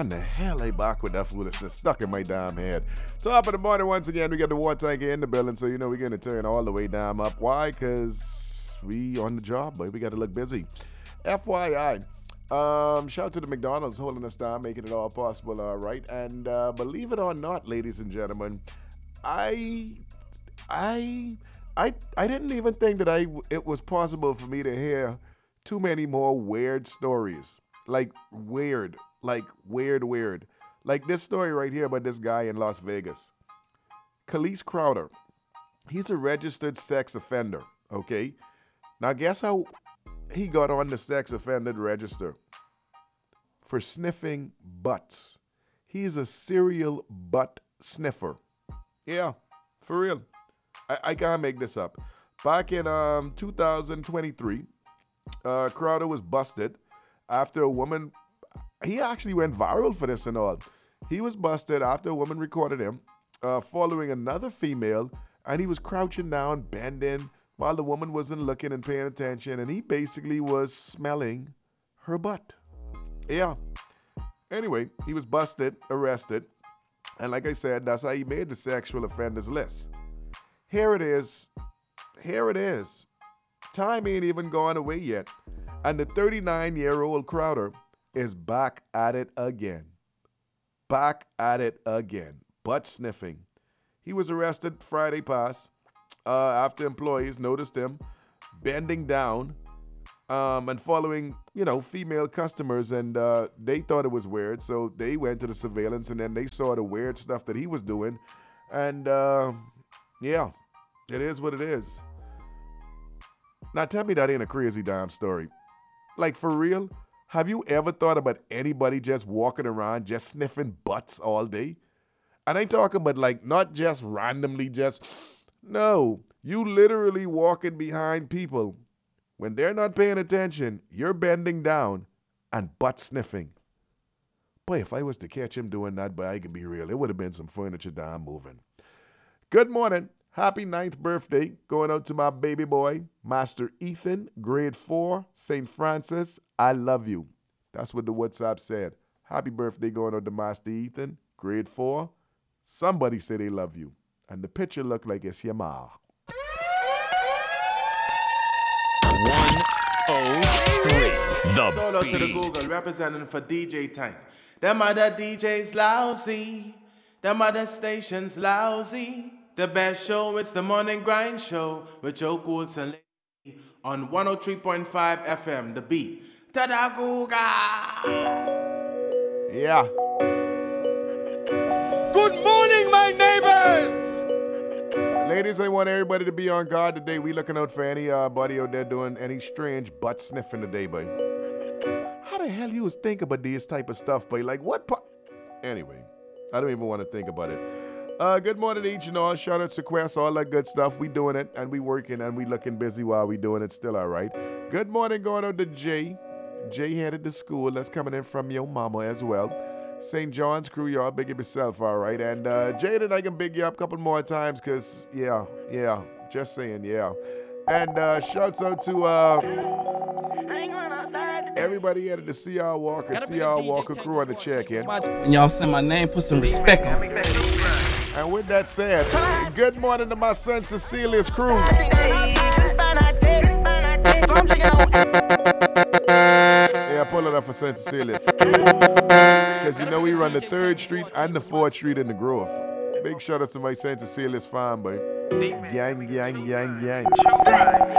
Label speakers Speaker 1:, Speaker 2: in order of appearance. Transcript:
Speaker 1: Why in the hell I back with that foolishness stuck in my damn head? Top of the morning once again. We got the water tank in the building, so you know we're going to turn all the way down up. Why? Because we on the job, boy. We got to look busy. FYI, shout out to the McDonald's holding us down, making it all possible, all right? And believe it or not, ladies and gentlemen, I didn't even think that it was possible for me to hear too many more weird stories. Like weird. Like this story right here about this guy in Las Vegas. Kalice Crowder. He's a registered sex offender, okay? Now guess how he got on the sex offender register? For sniffing butts. He's a serial butt sniffer. Yeah, for real. I can't make this up. Back in 2023, Crowder was busted after a woman, he actually went viral for this and all. He was busted after a woman recorded him following another female, and he was crouching down, bending, while the woman wasn't looking and paying attention, and he basically was smelling her butt. Yeah. Anyway, he was busted, arrested, and like I said, that's how he made the sexual offenders list. Here it is. Time ain't even gone away yet. And the 39-year-old Crowder is back at it again. Butt sniffing. He was arrested Friday past after employees noticed him bending down and following, female customers. And they thought it was weird. So they went to the surveillance and then they saw the weird stuff that he was doing. And yeah, it is what it is. Now tell me that ain't a crazy damn story. Like for real, have you ever thought about anybody just walking around just sniffing butts all day? And I ain't talking about like not just randomly no, you literally walking behind people. When they're not paying attention, you're bending down and butt sniffing. Boy, if I was to catch him doing that, boy, I can be real. It would have been some furniture down moving. Good morning. Happy 9th birthday going out to my baby boy, Master Ethan, grade 4, St. Francis. I love you. That's what the WhatsApp said. Happy birthday going out to Master Ethan, grade 4. Somebody say they love you. And the picture looked like it's your ma.
Speaker 2: 103. The
Speaker 3: Solo
Speaker 2: beat.
Speaker 3: to the Google, representing for DJ Tank. Them other DJs lousy. Them other stations lousy. The best show is the Morning Grind Show with Joe Goulds and Lady on 103.5 FM, The Beat. Ta-da, Googa!
Speaker 1: Yeah.
Speaker 3: Good morning, my neighbors!
Speaker 1: Ladies, I want everybody to be on guard today. We looking out for anybody out there doing any strange butt sniffing today, boy. How the hell you was thinking about this type of stuff, boy? Like what? Anyway, I don't even want to think about it. Good morning to each and all. Shout out to Quest, all that good stuff. We doing it, and we working, and we looking busy while we doing it. Still all right. Good morning going out to Jay. Jay headed to school. That's coming in from your mama as well. St. John's crew, y'all big up yourself, all right. And Jaden, I can big you up a couple more times, because, yeah, just saying, yeah. And shouts out to everybody headed to CR Walker crew on the check-in.
Speaker 4: When y'all say my name, put some respect on it.
Speaker 1: And with that said, good morning to my son Cecilia's crew. Yeah, pull it up for St. Cecilia's. Because we run the 3rd Street and the 4th Street in the Grove. Big shout out to my St. Cecilia's fan, boy. Gang.